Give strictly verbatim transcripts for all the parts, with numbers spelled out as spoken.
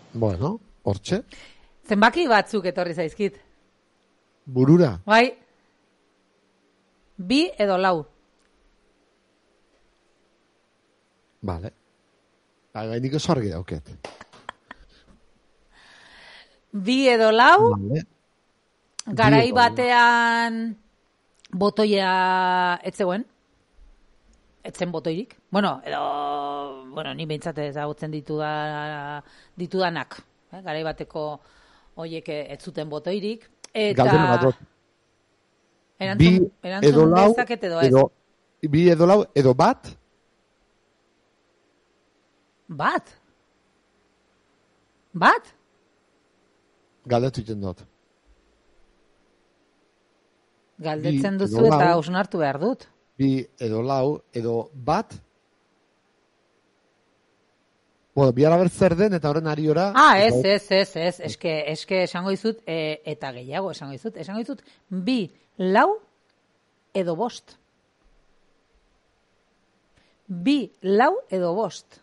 Bueno, hortxe. Zenbaki batzuk etorri zaizkit. Burura. Bai. Bi edo lau. Vale. Gainik oso argi dauket. Bi edo lau. Vale. Garai batean botoia etzeuen. Etzen botoirik. Bueno, edo, bueno, ni behintzat ezagutzen dituda, ditudanak. Eh? Garai bateko hoiek ez zuten botoirik. Eta... Galdera bat dut. Erantzun, erantzun dezaket edo ez. Edo, bi edo lau, edo bat? Bat? Bat? Galdetu iten dut. Galdetzen duzu eta hausnartu behar dut. Bi edo lau, edo bat? Bueno, bi alaber zer den eta horren ariora... Ah, ez, ez, ez, ez. Eske, eske esango dizut, e, eta gehiago esango dizut. Esango dizut, bi, lau, edo bost. Bi, lau, edo bost.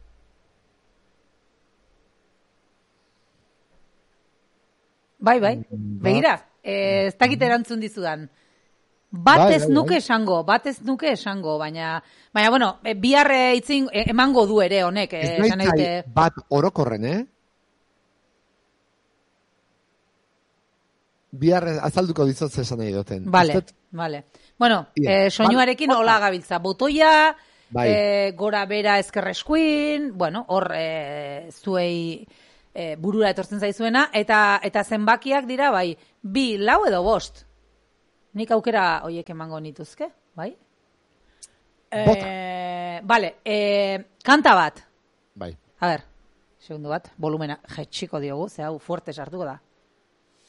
Bai, bai. Begira, ez dakit erantzun dizudan. Bat ez nuke esango, bat ez nuke esango, baina, baina, bueno, biharre itzin emango du ere honek. Ez nahi bat orokorren, eh? Biharre azalduko dizot esan nahi duten. Vale, vale. Bueno, eh, soinuarekin hola gabiltza. Botoia, eh, gora bera ezkerreskuin, bueno, hor eh, zuei eh, burura etortzen zaizuena, eta, eta zenbakiak dira, bai, bi, lau edo bost. Nik aukera hoiek emango nituzke, bai? Bota. Eh, vale, eh, kanta bat. Bai. A ver, segundu bat, volumena jetxiko diogu, ze hau fuerte sartuko da.